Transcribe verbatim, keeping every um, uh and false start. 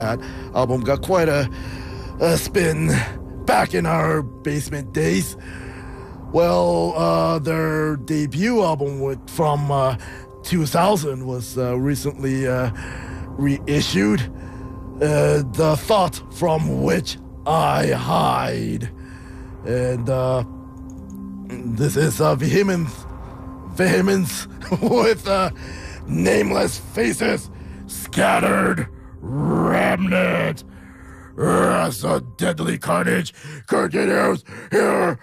That album got quite a, a spin back in our basement days. Well, uh, their debut album with, from uh, two thousand was uh, recently uh, reissued. Uh, the Thought from Which I Hide. And uh, this is uh, Vehemence, Vehemence with uh, Nameless Faces, Scattered Remnant. As a deadly carnage continues here